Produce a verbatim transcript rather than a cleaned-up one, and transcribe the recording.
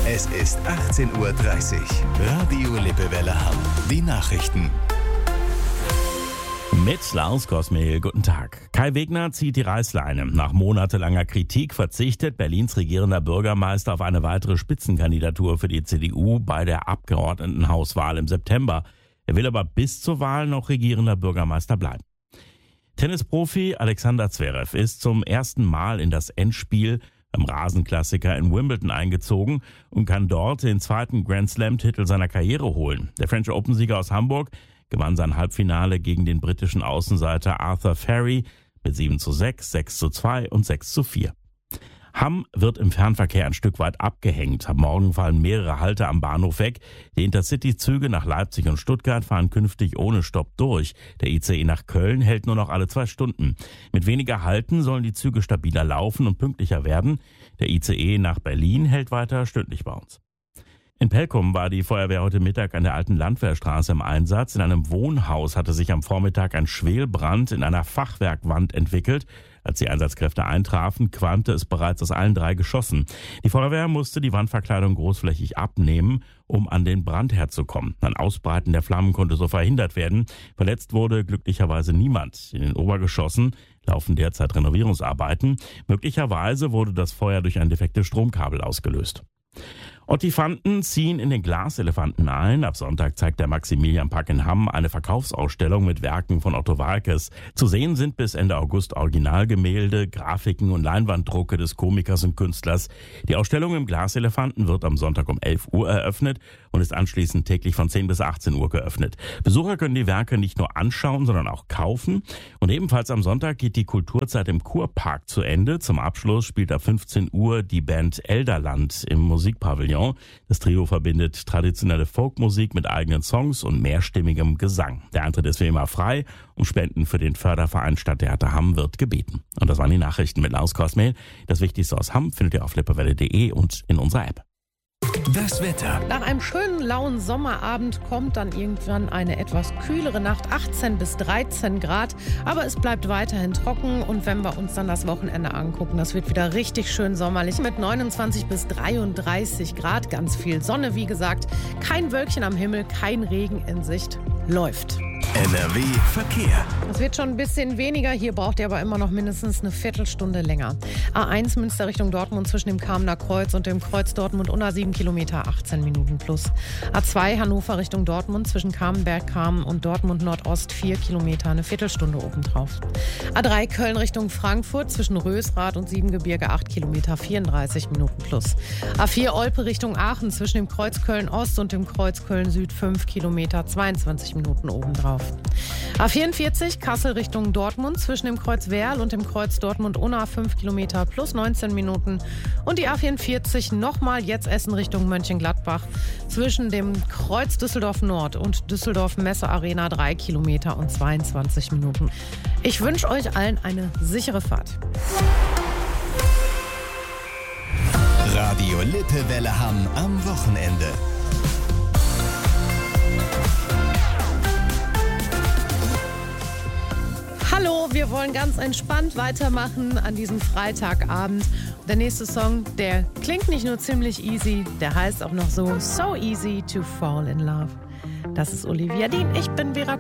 Es ist achtzehn Uhr dreißig. Radio Lippewelle Hamm. Die Nachrichten. Mit Lars Kosmehl, guten Tag. Kai Wegner zieht die Reißleine. Nach monatelanger Kritik verzichtet Berlins regierender Bürgermeister auf eine weitere Spitzenkandidatur für die C D U bei der Abgeordnetenhauswahl im September. Er will aber bis zur Wahl noch regierender Bürgermeister bleiben. Tennisprofi Alexander Zverev ist zum ersten Mal in das Endspiel beim Rasenklassiker in Wimbledon eingezogen und kann dort den zweiten Grand-Slam-Titel seiner Karriere holen. Der French Open-Sieger aus Hamburg gewann sein Halbfinale gegen den britischen Außenseiter Arthur Ferry mit sieben zu sechs, sechs zu zwei und sechs zu vier. Hamm wird im Fernverkehr ein Stück weit abgehängt. Am Morgen fallen mehrere Halte am Bahnhof weg. Die Intercity-Züge nach Leipzig und Stuttgart fahren künftig ohne Stopp durch. Der I C E nach Köln hält nur noch alle zwei Stunden. Mit weniger Halten sollen die Züge stabiler laufen und pünktlicher werden. Der I C E nach Berlin hält weiter stündlich bei uns. In Pelkum war die Feuerwehr heute Mittag an der alten Landwehrstraße im Einsatz. In einem Wohnhaus hatte sich am Vormittag ein Schwelbrand in einer Fachwerkwand entwickelt. Als die Einsatzkräfte eintrafen, qualmte es bereits aus allen drei Geschossen. Die Feuerwehr musste die Wandverkleidung großflächig abnehmen, um an den Brandherd zu kommen. Ein Ausbreiten der Flammen konnte so verhindert werden. Verletzt wurde glücklicherweise niemand. In den Obergeschossen laufen derzeit Renovierungsarbeiten. Möglicherweise wurde das Feuer durch ein defektes Stromkabel ausgelöst. Ottifanten ziehen in den Glaselefanten ein. Ab Sonntag zeigt der Maximilianpark in Hamm eine Verkaufsausstellung mit Werken von Otto Waalkes. Zu sehen sind bis Ende August Originalgemälde, Grafiken und Leinwanddrucke des Komikers und Künstlers. Die Ausstellung im Glaselefanten wird am Sonntag um elf Uhr eröffnet und ist anschließend täglich von zehn bis achtzehn Uhr geöffnet. Besucher können die Werke nicht nur anschauen, sondern auch kaufen. Und ebenfalls am Sonntag geht die Kulturzeit im Kurpark zu Ende. Zum Abschluss spielt ab fünfzehn Uhr die Band Elderland im Musikpavillon. Das Trio verbindet traditionelle Folkmusik mit eigenen Songs und mehrstimmigem Gesang. Der Eintritt ist wie immer frei. Um Spenden für den Förderverein Stadttheater Hamm wird gebeten. Und das waren die Nachrichten mit Lars Kosmehl. Das Wichtigste aus Hamm findet ihr auf lippewelle punkt de und in unserer App. Das Wetter. Nach einem schönen lauen Sommerabend kommt dann irgendwann eine etwas kühlere Nacht, achtzehn bis dreizehn Grad, aber es bleibt weiterhin trocken und wenn wir uns dann das Wochenende angucken, das wird wieder richtig schön sommerlich mit neunundzwanzig bis dreiunddreißig Grad, ganz viel Sonne, wie gesagt, kein Wölkchen am Himmel, kein Regen in Sicht, läuft. N R W Verkehr. Es wird schon ein bisschen weniger, hier braucht ihr aber immer noch mindestens eine Viertelstunde länger. A eins Münster Richtung Dortmund zwischen dem Kamener Kreuz und dem Kreuz Dortmund-Unna sieben Kilometer, achtzehn Minuten plus. A zwei Hannover Richtung Dortmund zwischen Kamenberg-Kamen und Dortmund-Nordost vier Kilometer, eine Viertelstunde obendrauf. A drei Köln Richtung Frankfurt zwischen Rösrath und Siebengebirge acht Kilometer, vierunddreißig Minuten plus. A vier Olpe Richtung Aachen zwischen dem Kreuz Köln-Ost und dem Kreuz Köln-Süd fünf Kilometer, zweiundzwanzig Minuten obendrauf. A vierundvierzig Kassel Richtung Dortmund zwischen dem Kreuz Werl und dem Kreuz Dortmund-Unna fünf Kilometer plus neunzehn Minuten. Und die A vierundvierzig nochmal jetzt Essen Richtung Mönchengladbach zwischen dem Kreuz Düsseldorf Nord und Düsseldorf Messe Arena drei Kilometer und zweiundzwanzig Minuten. Ich wünsche euch allen eine sichere Fahrt. Radio Lippewelle Hamm am Wochenende. Hallo, wir wollen ganz entspannt weitermachen an diesem Freitagabend. Der nächste Song, der klingt nicht nur ziemlich easy, der heißt auch noch so So Easy to Fall in Love. Das ist Olivia Dean, ich bin Vera